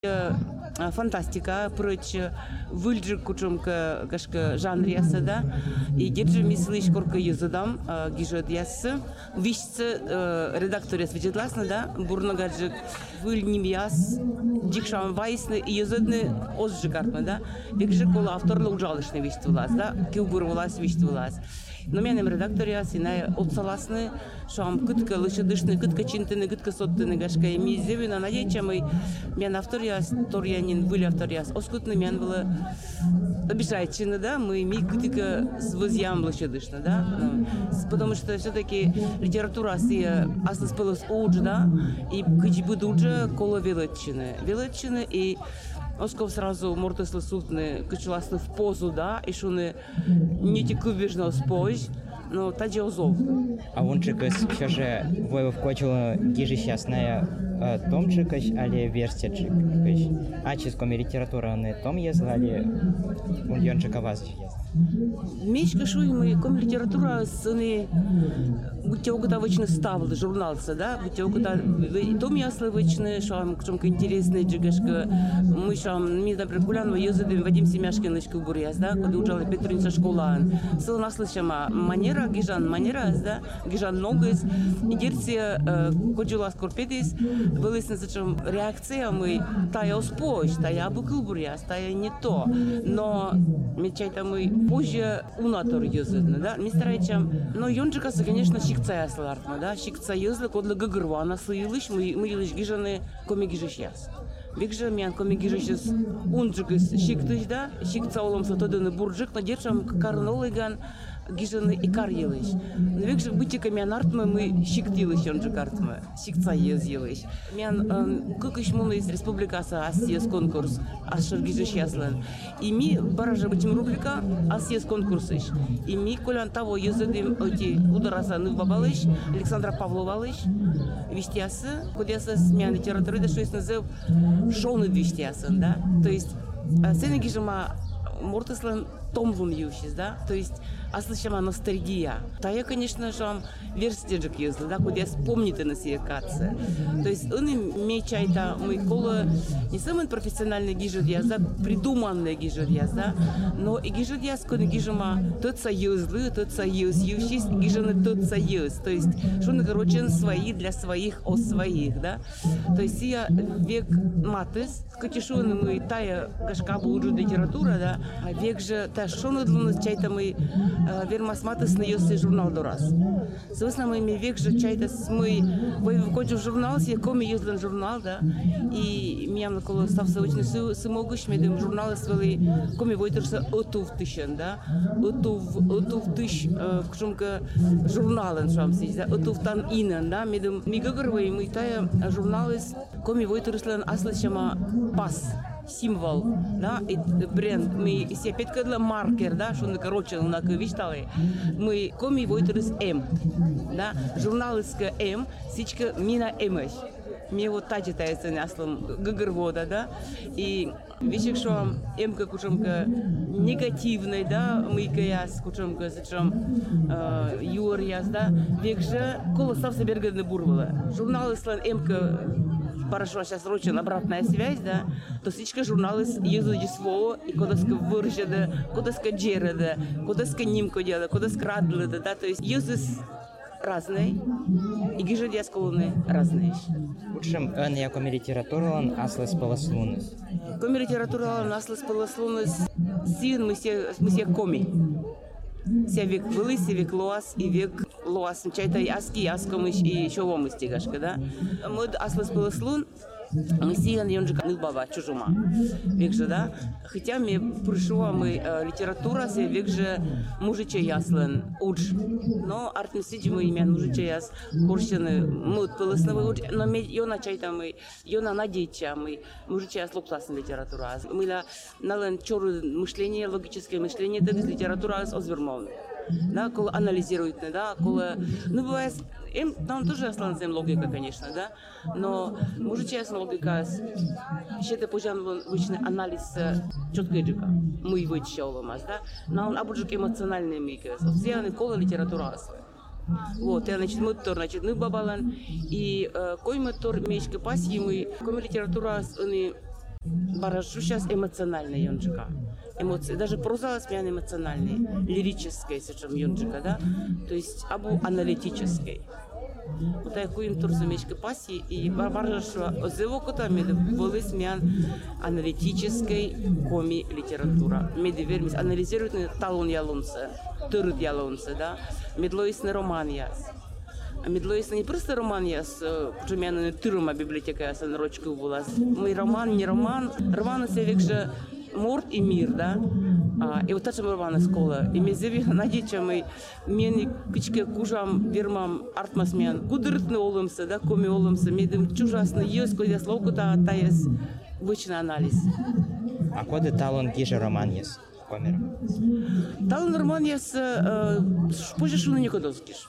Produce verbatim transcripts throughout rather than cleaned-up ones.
Э, фантастика, прочь выльджик кучумка кашка жанриясы да, и держи мислиш корка языдам гижет ясы, вишцы редактория свечетласна да, бурнагаджик выльним яс, дикшам вайсны и языдны озжикартны да, векши кола авторлы ужалышны виштвылаз да, килбурвылаз виштвылаз. Но менем редактория сина отсаласны, шам кытка лышадышны, кытка чинтыны, кытка соттыны гашка и мизевина надеячамы мен авторияс, торянин были авторияс, оскутны мен было обижайчины, да, мы ми кытка с возьям лышадышны, да, потому что все-таки литература сия аслас пылыс уж, да, и кыч будуджа коло величины, величины и Осков сразу мортеслы сутны, кычуласны в позу, да, и шуны не текубежно спой, но та диозов. А он чекас все же воев кочула гижи счастная том чекаш, але версия чекаш. А ческоми литература не том езлали, он ён чекаваз есть. Мечка шуй мы ком литература сыны будьте уготовочны ставлы журналцы, да, будьте уготовочны том ясловочны, шам кчомка интересный джигашка, мы шам ми например гулянова езыдым Вадим Семяшкинович буряс, да, когда учала Петриница школа, сыл наслышама манера гижан манера, да, гижан ногыз, и дерция коджула скорпетис, вылезна зачем реакция мы тая успоч, тая букыл буряс, тая не то, но мечтай-то мы позже унатор езыдны, да, ми стараечам, но йонджикасы, конечно, щикца яслартма, да, щикца езлы, кодла гагырвана сыйлыш, мы мы илыш гижаны коми гижиш яс. Векже мен коми гижиш унджикыс щиктыш, да, щикца оломса тодыны бурджик, но держам карнолыган гижаны и кар елыш. Но векже бытика мен артмы мы щиктилыш йонджик артмы, щикца ез елыш. Мен кыкыш муны из республикасы асьез конкурс, ашыр гижиш яслын. И ми баража бытим рубрика асьез конкурсыш. И ми колян того езыдым эти ударасаны бабалыш, Александра Павловалыш, виштясы, кудясы с мен литературы, да что есть назыв шоны виштясын, да. То есть сцена гижима мортеслан томлун юшис, да, то есть аслышама ностальгия. Та я, конечно же, верстежик езла, да, куда я вспомните на сие каце. То есть он мечайта мы коло не самый профессиональный гижудьяс, да, придуманный гижудьяс, да, но и гижудьяс, куда гижума тот союзлы, тот союз, юшис, гижаны тот союз. То есть что он, короче, свои для своих о своих, да. То есть я век матыс, катишуны мы тая кашкабу уджу литература, да, а век же та шону длунус чайта мы вермас матыс на ёсы журнал дорас. Соответственно, мы ми век же чайта мы выходим в журнал, се коми юзлен журнал, да, и мям на коло став савочный сымогуш, медем журналы свели коми войтерса отув тыщен, да, отув отув тыщ в кшумка журнален шамсись, да, отув тан инен, да, медем мигагрвей мы тая журналы коми войтерслен аслышама пас. Символ, да, и бренд, мы все опять когда маркер, да, что на короче на вишталы, мы коми войтерс М, да, журналистка М, сичка мина Мш, мне вот та читается наслом гагырвода, да, и вещи, что М как кучемка негативной, да, мы каяс кучемка зачем юр яс, да, век же колосав соберганы бурвала, журналистка М хорошо сейчас ручен обратная связь, да, то сичка журналы езуди слово и кодеска выржеда, кодеска джереда, кодеска нимко дела, кодеска радледа, да, то есть езус разные и гижедия сколоны разные. Учим эн якоми литературалан аслас паласлунес. Коми литературалан аслас паласлунес син мы все мы все коми. Ся век вылыс, век лоас и век лоас. Чайта аски, аскомыш и шовомысти гашка, да. Мы аслас паласлун, мы сиян йонжика нылбава чужума. Век же, да. Хотя мне пришла мы литература, ся век же мужича яслен удж. Но артмисиджи мы имя мужича яс корщены мут паласновый удж. Но мы йона чайта мы, йона надеча мы мужича яс лопласна литература. Мы ла нален чору мышление, логическое мышление, это литература с озвермовной. Да, коли анализируют, да, коли, ну, бывает, им, там тоже осталась логика, конечно, да, но, может, честно, логика, еще это, пожалуй, вычный анализ четкой джика, мы вычищал вас, да, но он обуджик эмоциональный микс, все они кола литература. Вот, я, значит, мотор, значит, ну, бабалан, и кой мотор, мечка, паси, мы, коми литература, они Барашу сейчас эмоциональный Йонджика. Эмоции, даже проза смян эмоциональный, лирической, сечем Йонджика, да? То есть абу аналитической. Вот такой им турзумечка паси и барашу зево котами были смян аналитической коми литература. Меди вермис анализируют талон ялунца, тырут ялунца, да? Медлоисный роман яс. Медлоисный не просто роман яс, почему тырма библиотека яс на рочку была. Мой роман не роман, роман это векже Морд и мир, да? А, и вот это роман школа. И мы зеви надеемся, мы мне кичке кужам вермам артмасмен, кудыртны олымсы, да, коми олымсы, медым чужасно есть, когда слово-то таяс вычный анализ. А коды талон гиже роман есть? Комер. Талон роман есть, позже шуну никогда скиш.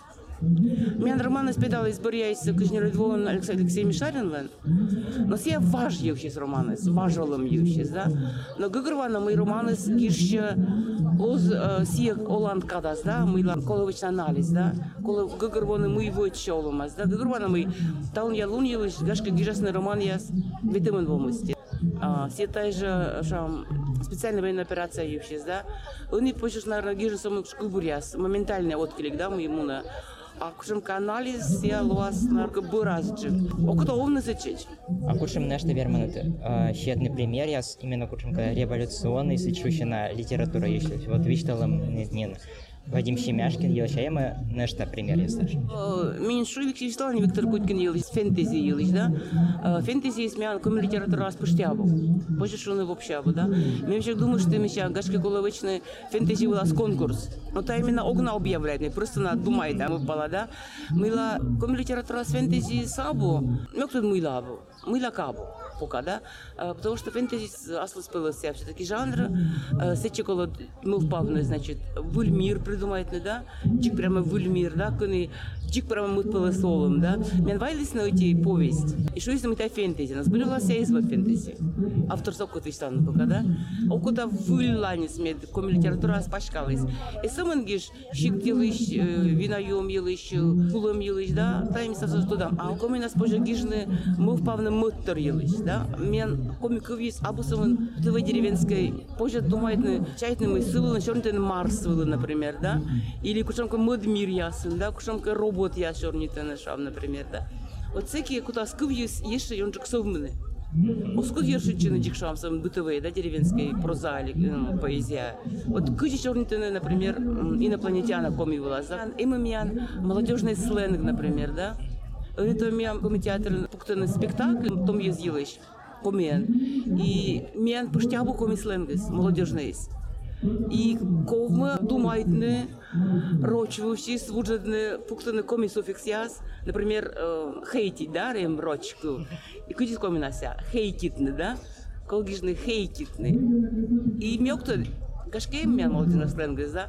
Мен роман спитал из Борьяйса Кожнеродвон Алексей Алексей Мишарин, но все важ юхис романы, важолом юхис, да. Но гагрвана мы романы скище оз сиек Оланд кадас, да, мы колович анализ, да. Коло гагрваны мы его чоломас, да. Гагрвана мы таун я луньевич гашка гижасный роман яс витамин волмости. Все та же шам специальная военная операция юхис, да. Он не почешь наверное гижасом шкубуряс, моментальный отклик, да, мы ему на а кушем анализ я луас нарко буразчик. Окото овны зачеч. А кушем нечто вермануты. Щедный пример я именно кушем революционный сечущий на литература еще. Вот вишталом нетнин. Вадим Щемяшкин елчаема нечто пример есть даже. Меньшевик читал не Виктор Куткин елич фэнтези елич, да. Фэнтези смян ком литература спустябу. Позже что он вообще да. Мы вообще думаю, что мы сейчас гашки коловичный фэнтези у нас конкурс. Но та именно огна объявляет, не просто на думает, а мы пала, да. Мы ла ком литература с фэнтези сабу. Мы кто мы лабу, мы ла кабу. Пока, да, потому что фэнтези асло спылся, все-таки жанр, сечи коло мы впавны, значит, вульмир придумает, да, чик прямо вульмир, да, кони, чик прямо мы пылесолом, да, мен вайлись на эти повесть, и что если мы та фэнтези, нас были власти из фэнтези, автор сокот виштан пока, да, окуда выланец мед, коми литература спашкалась, и сам ангиш, щик делаешь, винаем елыш, кулом елыш, да, таим сосуд туда, а коми нас позже гижны, мы впавны мыттер елыш, да. Мен комиков есть абусован тв деревенской позже думает на чайтный мы сылы на черный Марс вылы, например, да, или кушамка модмир ясын, да, кушамка робот я черный шав, например, да. Вот всякие куда скыв есть еще и он джексовмны. Оскуд ершичины джексамсом бытовые, да, деревенской проза или поэзия. Вот кыжи черный например, инопланетяна коми вылаза, имамян молодежный сленг, например, да. Это меня комитеатр пуктаны спектакль, том ездилась комен. И меня пуштябу комисленгис, молодежный. И ковма думает не рочвущий свуджадны пуктаны комисофиксиас, например, хейтить, да, рем рочку. И кудис коминася, хейтитны, да, колгижны хейтитны. И меня кто, кашке меня молодежный сленгис, да.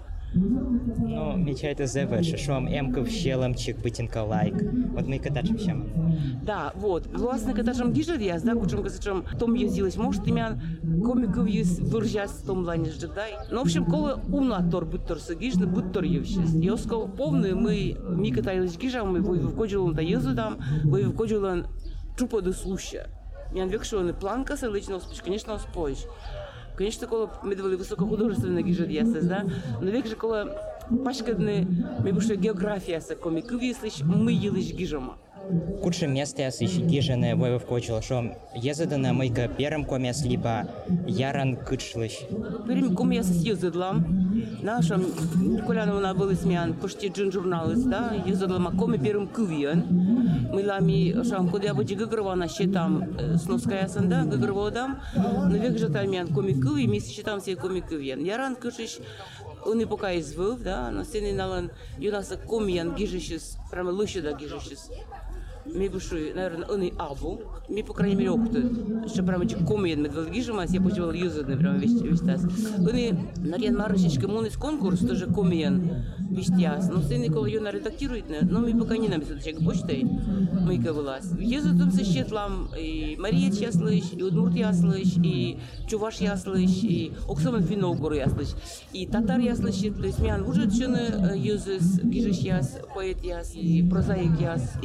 Ну, мечайте зевеш, что вам эмков щеломчик бытинка лайк. Вот мы катачим щем. Да, вот. Власне катачим гижер яс, да, кучем катачим том ездилась, может имя комиков есть выржас том лане ждай. Ну, в общем, коли умна тор буттор сагижны, буттор евщес. Я сказал, повны мы ми катайлись гижам, мы вкоджилом та езудам, вы вкоджилом чупа до слуща. Я век, что он планка лично успеш, конечно, успеш. Конечно, коли ми довели високохудожественні гіжодєси, да? Но век же коли пашкадне, ми бушо географія са коміків, якщо ми їлиш гіжома. Куче место я сыщи гижены воевы вкочил, что езадана майка первым комес, либо яран кычлыш. Первым комес езадлам, нашам Коляну на были смян, почти джин журналист, да, езадлама коми первым кувиен. Мы лами шам, куда я буду гагрова счетам сноская санда, гагроводам, но век же там ян коми куви, мы счетам все коми кувиен. Яран кышлыш, он и пока извыл, да, но сены налан юнаса комиян гижищес, прямо лучше да гижищес. Мы бушуй, наверное, он и абу. Мы, по крайней мере, опыт. Что прямо чик комиен медвел гижимас, я почувал юзадный прямо вещь вещь тас. Он и нарян марышечка мунис конкурс, тоже комиен вещь тяс. Но сыны коли юна редактирует, но мы пока не написали человек почтой. Мы ковылась. Юзадом со щетлам и Мария яслыш, и Удмурт яслыш, и Чуваш яслыш, и Оксамон Финогор яслыш, и Татар яслыш. То есть мян уже чуны юзыс гижиш яс, поэт яс, и прозаик яс, и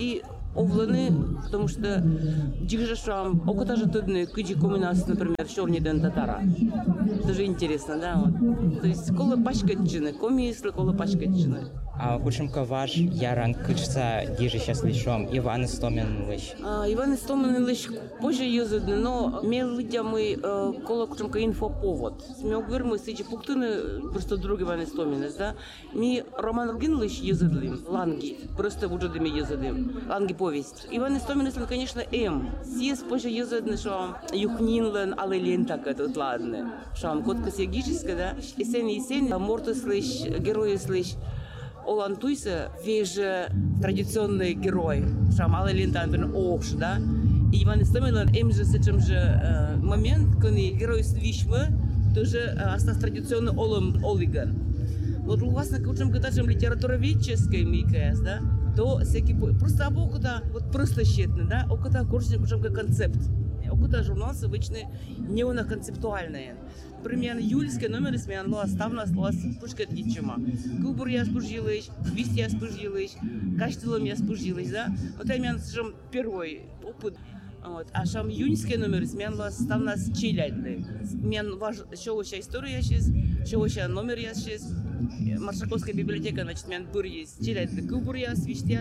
овланы, потому что дигжашам, окота же тудны, кыджи коминас, например, черный ден татара. Тоже интересно, да, вот. То есть кола пачкатчины, комисли кола пачкатчины. А кучемка ваш яран кычца дижи сейчас лишом Иван Истомин лиш. Иван Истомин лиш позже юзадны, но мелодия мы кола кучемка инфоповод. Смел говорим мы сыджи пуктыны просто друг Иван Истоминес, да. Ми роман Ругин лиш юзадлим, ланги, просто вуджадыми юзадым, ланги повесть. Иван Истоминес, конечно, М. Сиес позже юзадны, что юхнинлен, але лента тут ладно. Шам котка сергическая, да. Исен исен, мортус лиш, герои лиш. Олан Туйса, веже традиционный герой, шамала лентан охш, да. И Иван Истомин, им же с этим же момент, когда герой свищмы, тоже остался традиционный олам олиган. Вот у вас на кучем катачем литературоведческой микас, да, то всякий просто обокуда вот просто щетно, да, окуда курсник кучем как концепт, окуда журнал обычно не у нас концептуальные. Примерно юльские номеры смен лоас ставна лоас пушкет ничема. Губур я спужилась, вист я спужилась, каштелом я спужилась, да. Вот я мен скажем первый опыт. Вот. А шам юньские номеры смен лоас ставна чилядли. Мен ваш что вообще история сейчас, что вообще номер я сейчас. Маршаковская библиотека, значит, мен бур есть чилядли губур я вист я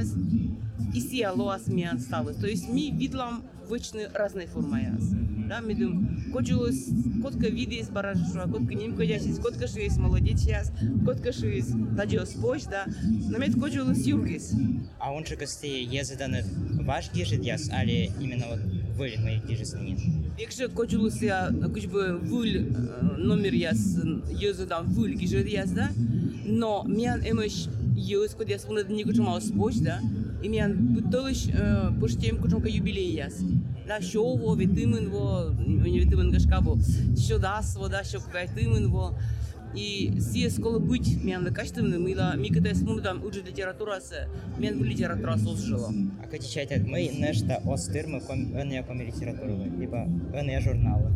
и сия лоас мен ставы. То есть ми видлам вычны разные формы я. Да, мы думаем, коджулус, котка виды из баража, котка немка ясис, котка шуис, молодец яс, котка шуис, таджиос поч, да, но мед коджулус юргис. А он же кости ездан ваш гижет яс, али именно вот вы мои гижеснин? Якщо коджулус я, кучбы вуль номер яс, ездан вуль гижет яс, да, но мян эмэш ез, код яс унад не кучумаус поч, да, и мян бутолыш поштем кучумка юбилей яс. Да, шово, витаминво, не витамин гашкабо, що дасво, да, що витаминво. И все скоро быть, меня на качественном, мы да, мы когда смотрим там уже литература с, меня в литература сожжила. А как читать мы нечто остырмы, он коми литературу, либо он я журналы.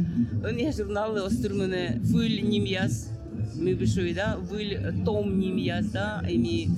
Он я журналы остырмыны, выль немьяс. Мы вышли, да, выль том немьяс, да, и мы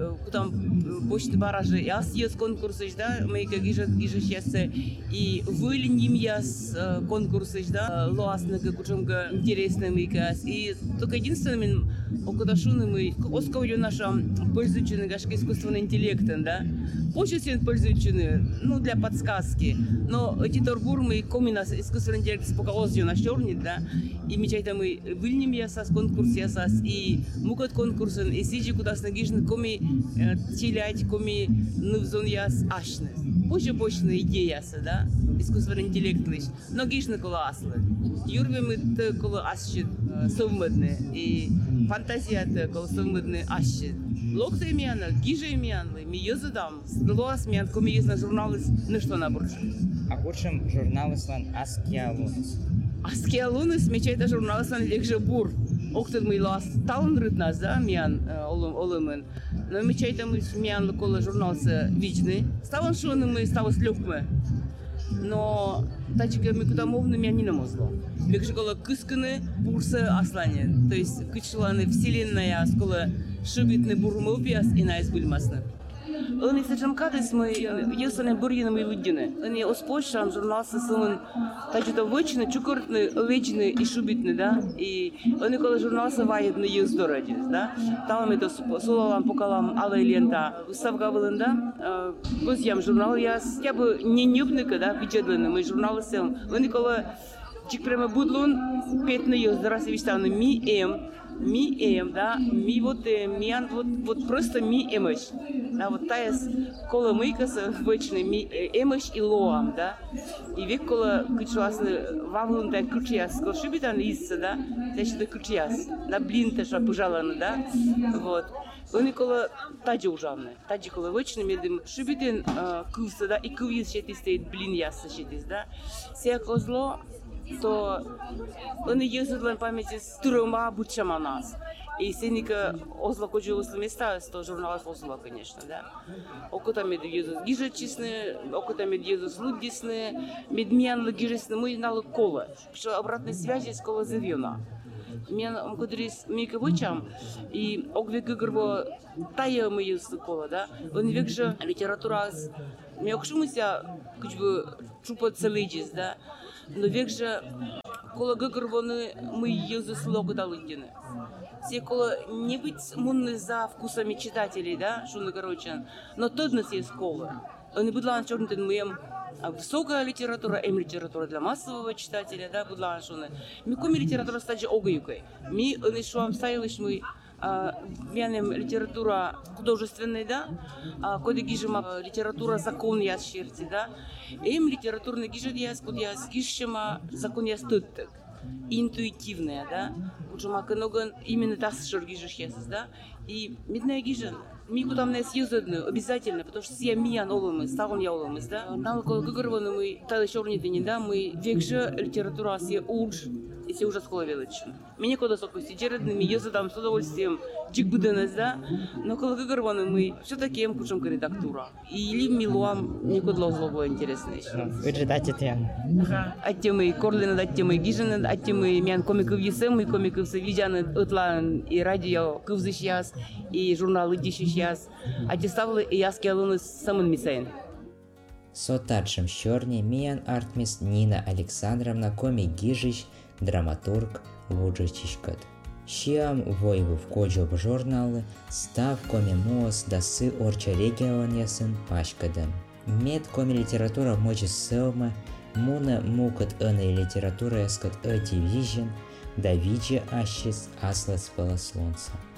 там почти баражи, я съез конкурсы, да, мы как гижет гижет сейчас и выль немьяс конкурсы, да, лоасны как учимка интересные мы кас, и только единственным окудашуны мы осковью нашим пользующим гашка искусственным интеллектом, да, почти пользующим, ну для подсказки, но эти торбур мы коминас искусственный интеллект спокойно на чернит, да, и мы чай-то мы выль немьяс конкурс ясас и мукат конкурсен и сиджи куда снегижны коми чилять коми нывзон яс ашны. Позже почная идея яса, да, искусственный интеллект лишь, но гишны кола аслы. Юрве мы те кола асчит совмедны и фантазия те кола совмедны асчит. Локты миана, гижи мианлы, ми езадам, лоас миан коми езна журналы на что на бурже. А кучем журналы слан Аскиалунс. Аскиалунс мечайта журналы слан легже бур. Октед мы лас талн рытнас, да, миан олым олымын. Но мы чай-то мы миан кола журналсы вичны. Ставан шуны мы ставас лёгкмы. Но тачка мы куда мовны миан не намозло. Бекши кола кысканы бурсы аслане. То есть кычланы вселенная скола шибитны бурмы упиас и наис бульмасны. Они сечемкадис мы есаны бурьяны людины. Они оспочшам журналсы сумын тачута вычны, чукуртны, лечны и шубитны, да. И они коли журналсы ваят на ездорадис, да. Там это солалам, покалам, алая лента, выставка вылында. Гузьям журнал я я бы не нюбника, да, печатлены, мы журналы сел. Они коли чик прямо будлун, пять на ездорас и виставны ми эм. Ми эм, да, ми вот эм, ми ан, вот, вот просто ми эмэш, да, вот таяс кола мыкаса вычны ми эмэш и лоам, да, и век кола кычуасны вавлун да кычияс, кола шибитан лисса, да, тящи да кычияс, да, блин теша пожаланы, да, вот. Они кола таджи ужавны, таджи кола вычны медым шибитен кылса, да, и кылвиз щетис стоит блин ясса щетис, да, сея козло, то они ездят на памяти с трома бучама нас. И сеника озла коджулус места, то журнал озла, конечно, да. Окута мед ездят гижечисны, окута мед ездят лудисны, медмян лгижесны, мы налы кола, что обратной связи с кола завьона. Мен кудрис мейка вычам и огвек игрво тая мою сыкола, да. Он век же литература с меокшумся, как бы чупа целыдис, да. Но век же кола гыгрвоны мы ее заслугу далыдины. Все кола не быть мунны за вкусами читателей, да, шуны короче, но трудно все школы. Он и будла на черный моем высокая литература, эм литература для массового читателя, да, будла шуны. Мы коми литература стать же огаюкой. Мы он еще вам ставились мы вянем литература художественная, да, коды гижем литература закон я черти, да, эм литературный гижет я скуд я гижема закон я стыттек. Интуитивная, да, учума кеноган именно та шоргижешь ясс, да, и медная гижен. Мику там не съездную обязательно, потому что все меня новыми, ставим я новыми, да. Нам как говорили мы, та еще не да, мы век же литература все уж, если уже школа величина. Меня куда сокоси, чередными ездят там с удовольствием, чик буденес, да, но когда говорили мы, все-таки им кучем редактура. Или милуам никуда злого интересный. Вы читаете тем? От темы Корлина, от темы Гижина, от темы мян комиков Есем, и комиков Савидяна, Утлан, и радио Кывзыщас, и журналы Дищищас, а те ставили и я скелланы самым мисейн. Сотадшим щорни миян артмис Нина Александровна коми Гижищ, драматург Вуджичичкат. Щиам воеву в коджоб журналы, став коми моос дасы орча регион ясын пашкадам. Мед коми литература в мочи селма, муна мукат аны литература эскат эти вижен, да виджи ащис аслас полослонца.